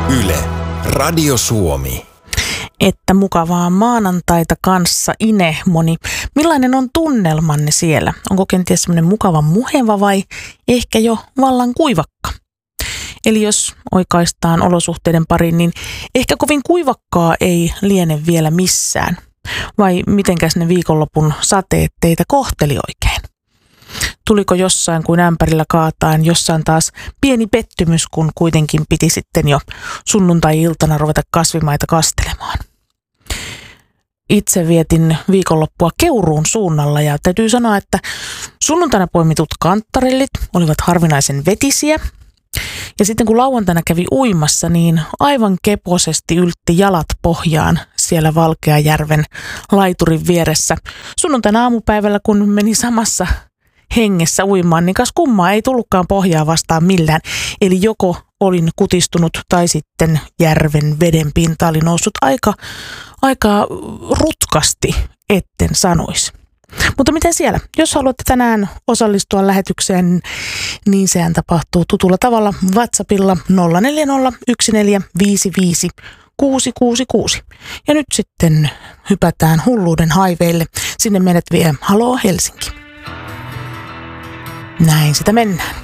Yle, Radio Suomi. Että mukavaa maanantaita kanssa, Ine-moni. Millainen on tunnelmanne siellä? Onko kenties semmoinen mukava muheva vai ehkä jo vallan kuivakka? Eli jos oikaistaan olosuhteiden pariin, niin ehkä kovin kuivakkaa ei liene vielä missään. Vai mitenkäs ne viikonlopun sateet teitä kohteli oikein? Tuliko jossain kuin ämpärillä kaataen, jossain taas pieni pettymys, kun kuitenkin piti sitten jo sunnuntai-iltana ruveta kasvimaita kastelemaan? Itse vietin viikonloppua Keuruun suunnalla ja täytyy sanoa, että sunnuntaina poimitut kantarellit olivat harvinaisen vetisiä. Ja sitten kun lauantaina kävi uimassa, niin aivan keposesti yltti jalat pohjaan siellä Valkeajärven laiturin vieressä. Sunnuntaina aamupäivällä, kun meni samassa hengessä uimaan, niin kas kummaa ei tullutkaan pohjaa vastaan millään. Eli joko olin kutistunut tai sitten järven veden pinta oli noussut aika rutkasti, etten sanoisi. Mutta miten siellä? Jos haluatte tänään osallistua lähetykseen, niin sehän tapahtuu tutulla tavalla WhatsAppilla 0401455666. Ja nyt sitten hypätään hulluuden haiveille. Sinne meidät vie Haloo Helsinki. Näin sitä mennään.